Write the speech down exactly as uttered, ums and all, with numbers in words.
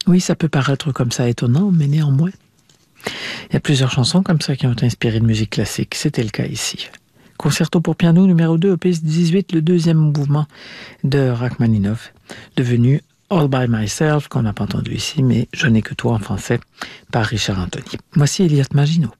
Oui, ça peut paraître comme ça étonnant, mais néanmoins, il y a plusieurs chansons comme ça qui ont inspiré de musique classique. C'était le cas ici. Concerto pour piano numéro deux, opus dix-huit, le deuxième mouvement de Rachmaninoff, devenu All by Myself, qu'on n'a pas entendu ici, mais Je n'ai que toi en français, par Richard Anthony. Voici Elliott Maginot.